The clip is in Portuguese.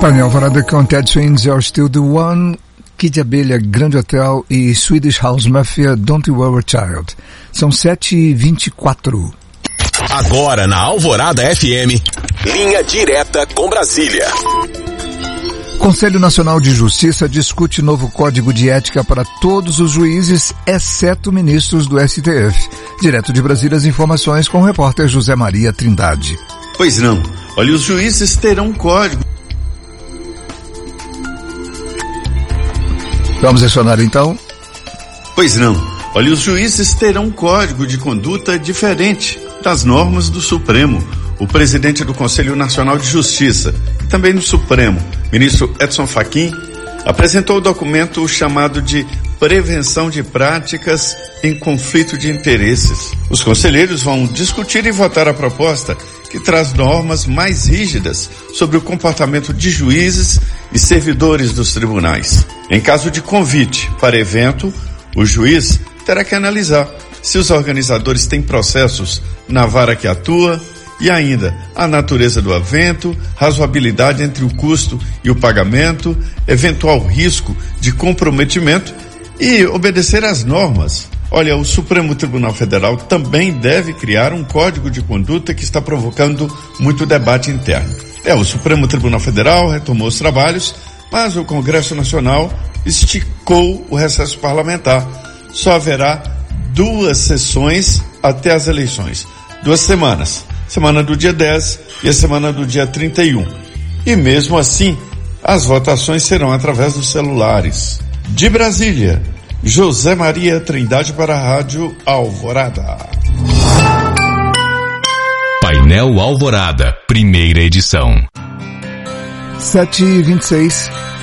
Painel Alvorada com Ted Swings, You're Still the One, Kid Abelha, Grande Hotel e Swedish House Mafia, Don't You Worry Child. São 7h24. Agora na Alvorada FM, linha direta com Brasília. Conselho Nacional de Justiça discute novo código de ética para todos os juízes, exceto ministros do STF. Direto de Brasília, as informações com o repórter José Maria Trindade. Pois não. Olha, os juízes terão um código. Vamos acionar então? Pois não. Olha, os juízes terão um código de conduta diferente das normas do Supremo. O presidente do Conselho Nacional de Justiça e também do Supremo, ministro Edson Fachin, apresentou o documento chamado de Prevenção de Práticas em Conflito de Interesses. Os conselheiros vão discutir e votar a proposta que traz normas mais rígidas sobre o comportamento de juízes e servidores dos tribunais. Em caso de convite para evento, o juiz terá que analisar se os organizadores têm processos na vara que atua e ainda a natureza do evento, razoabilidade entre o custo e o pagamento, eventual risco de comprometimento e obedecer às normas. Olha, o Supremo Tribunal Federal também deve criar um código de conduta que está provocando muito debate interno. O Supremo Tribunal Federal retomou os trabalhos, mas o Congresso Nacional esticou o recesso parlamentar. Só haverá 2 sessões até as eleições. 2 semanas. Semana do dia 10 e a semana do dia 31. E mesmo assim, as votações serão através dos celulares. De Brasília, José Maria Trindade para a Rádio Alvorada. Painel Alvorada, primeira edição. 7h26.